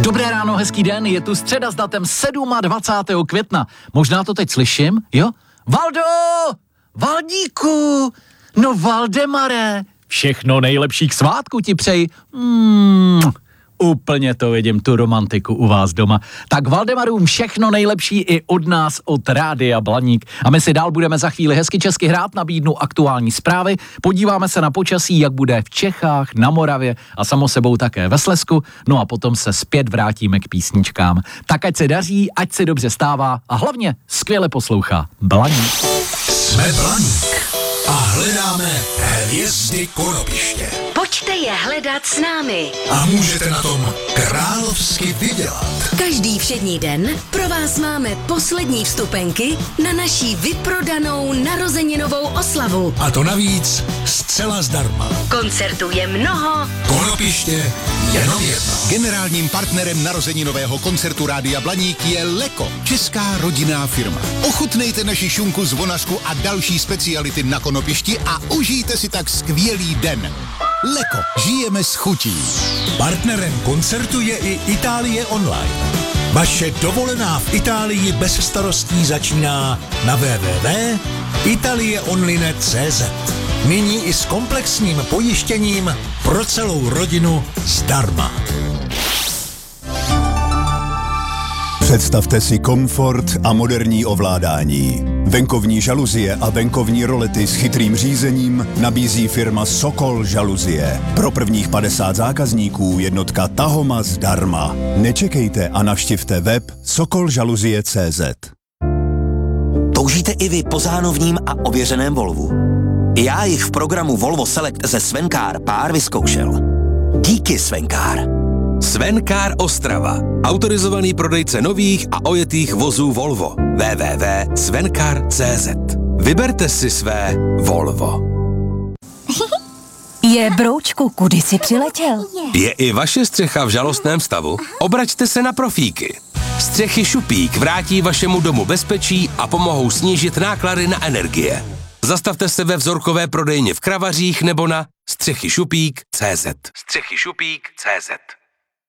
Dobré ráno, hezký den, je tu středa s datem 27. května. Možná to teď slyším, jo? Valdo! Valdíku! No Valdemare! Všechno nejlepší k svátku ti přeji. Úplně to vidím, tu romantiku u vás doma. Tak Valdemarům všechno nejlepší i od nás, od Rádia Blaník. A my si dál budeme za chvíli hezky česky hrát, nabídnu aktuální zprávy, podíváme se na počasí, jak bude v Čechách, na Moravě a samo sebou také ve Slezsku, no a potom se zpět vrátíme k písničkám. Tak ať se daří, ať se dobře stává a hlavně skvěle poslouchá Blaník. Jsme Blaník a hledáme hvězdy konopiště. Pojďte je hledat s námi. A můžete na tom královsky vydělat. Každý všední den pro vás máme poslední vstupenky na naší vyprodanou narozeninovou oslavu. A to navíc zcela zdarma. Koncertů je mnoho. Konopiště jenom jedno. Generálním partnerem narozeninového koncertu Rádia Blaník je Leko, česká rodinná firma. Ochutnejte naši šunku, zvonařku a další speciality na konopišti a užijte si tak skvělý den. Leko, žijeme s chutí. Partnerem koncertu je i Itálie Online. Vaše dovolená v Itálii bez starostí začíná na www.italieonline.cz. Nyní i s komplexním pojištěním pro celou rodinu zdarma. Představte si komfort a moderní ovládání. Venkovní žaluzie a venkovní rolety s chytrým řízením nabízí firma Sokol žaluzie. Pro prvních 50 zákazníků jednotka Tahoma zdarma. Nečekejte a navštivte web sokolžaluzie.cz. Toužíte i vy po zánovním a ověřeném Volvu? Já jich v programu Volvo Select ze Svencar pár vyzkoušel. Díky Svencar. Svencar Ostrava. Autorizovaný prodejce nových a ojetých vozů Volvo. www.svencar.cz. Vyberte si své Volvo. Je broučku, kudy jsi přiletěl? Je i vaše střecha v žalostném stavu? Obraťte se na profíky. Střechy Šupík vrátí vašemu domu bezpečí a pomohou snížit náklady na energie. Zastavte se ve vzorkové prodejně v Kravařích nebo na střechyšupík.cz. střechyšupík.cz